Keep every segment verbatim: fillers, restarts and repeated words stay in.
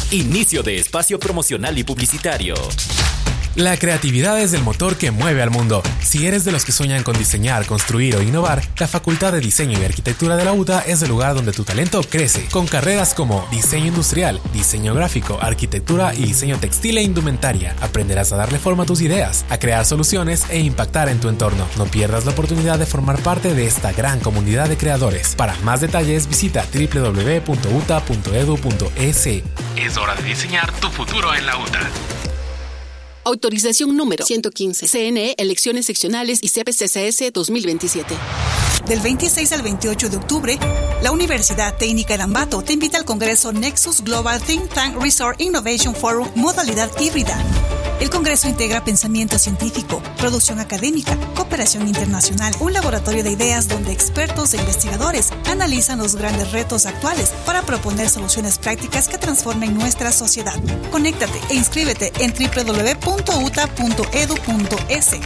Inicio de espacio promocional y publicitario. La creatividad es el motor que mueve al mundo. Si eres de los que sueñan con diseñar, construir o innovar, la Facultad de Diseño y Arquitectura de la U T A es el lugar donde tu talento crece, con carreras como diseño industrial, diseño gráfico, arquitectura y diseño textil e indumentaria. Aprenderás a darle forma a tus ideas, a crear soluciones e impactar en tu entorno. No pierdas la oportunidad de formar parte de esta gran comunidad de creadores. Para más detalles, visita doble u doble u doble u punto u t a punto e d u punto e s. Es hora de diseñar tu futuro en la U T A. Autorización número ciento quince. C N E, Elecciones Seccionales y C P C C S dos mil veintisiete. Del veintiséis al veintiocho de octubre, la Universidad Técnica de Ambato te invita al Congreso Nexus Global Think Tank Resort Innovation Forum modalidad híbrida. El Congreso integra pensamiento científico, producción académica, cooperación internacional, un laboratorio de ideas donde expertos e investigadores analizan los grandes retos actuales para proponer soluciones prácticas que transformen nuestra sociedad. Conéctate e inscríbete en doble u doble u doble u punto u t a punto e d u punto e s.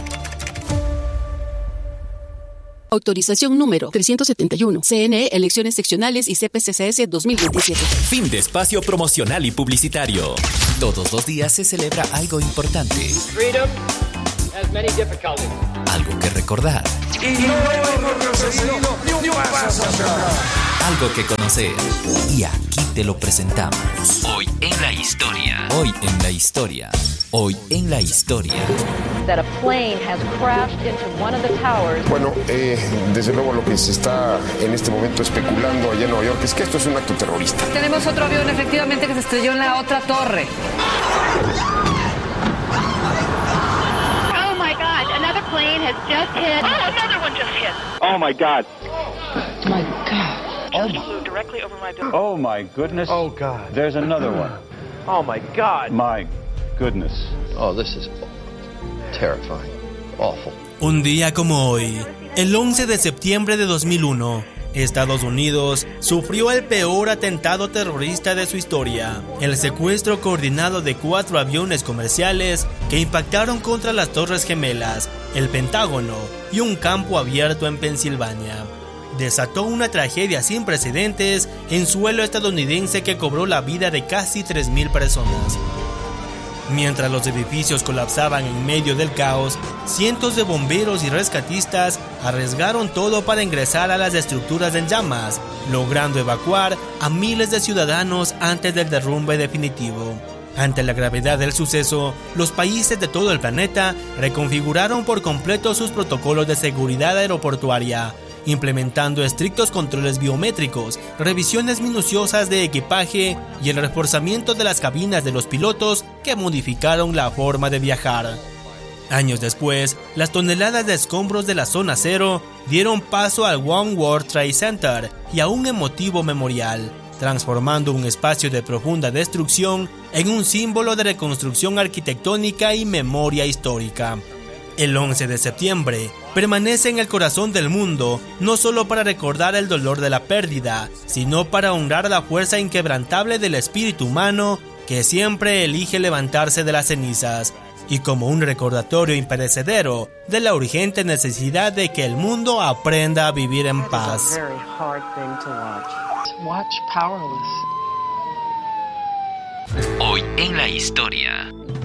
Autorización número trescientos setenta y uno. C N E, Elecciones Seccionales y C P C C S dos mil veintisiete. Fin de espacio promocional y publicitario. Todos los días se celebra algo importante. Freedom has many difficulties. Algo que recordar. Y no hemos retrocedido ni un paso atrás. Algo que conocer. Y aquí te lo presentamos. Hoy en la historia. Hoy en la historia. Hoy en la historia. That a plane has crashed into one of the towers. Bueno, eh, desde luego lo que se está en este momento especulando allá en Nueva York es que esto es un acto terrorista. Tenemos otro avión efectivamente que se estrelló en la otra torre. Oh my God, another plane has just hit. Oh, another one just hit. Oh my God. Oh my God. Just flew directly over my building. Oh my goodness. Oh God. There's another one. Oh my God. My goodness. Oh, this is terrifying. Awful. Un día como hoy, el once de septiembre de dos mil uno, Estados Unidos sufrió el peor atentado terrorista de su historia, el secuestro coordinado de cuatro aviones comerciales que impactaron contra las Torres Gemelas, el Pentágono y un campo abierto en Pensilvania. Desató una tragedia sin precedentes en suelo estadounidense que cobró la vida de casi tres mil personas. Mientras los edificios colapsaban en medio del caos, cientos de bomberos y rescatistas arriesgaron todo para ingresar a las estructuras en llamas, logrando evacuar a miles de ciudadanos antes del derrumbe definitivo. Ante la gravedad del suceso, los países de todo el planeta reconfiguraron por completo sus protocolos de seguridad aeroportuaria, implementando estrictos controles biométricos, revisiones minuciosas de equipaje y el reforzamiento de las cabinas de los pilotos que modificaron la forma de viajar. Años después, las toneladas de escombros de la zona cero dieron paso al One World Trade Center y a un emotivo memorial, transformando un espacio de profunda destrucción en un símbolo de reconstrucción arquitectónica y memoria histórica. El once de septiembre permanece en el corazón del mundo, no solo para recordar el dolor de la pérdida, sino para honrar la fuerza inquebrantable del espíritu humano que siempre elige levantarse de las cenizas, y como un recordatorio imperecedero de la urgente necesidad de que el mundo aprenda a vivir en paz. Hoy en la historia.